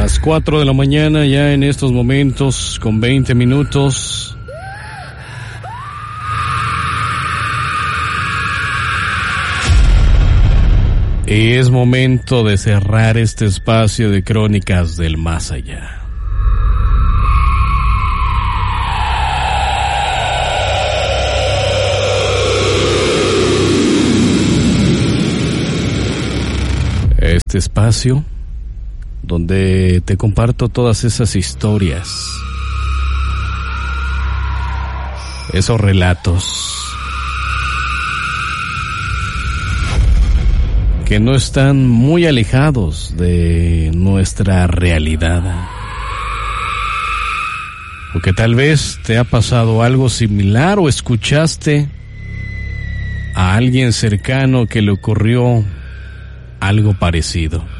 Las 4 de la mañana ya en estos momentos con 20 minutos. Y es momento de cerrar este espacio de Crónicas del Más Allá. Este espacio donde te comparto todas esas historias, esos relatos que no están muy alejados de nuestra realidad, o que tal vez te ha pasado algo similar o escuchaste a alguien cercano que le ocurrió algo parecido.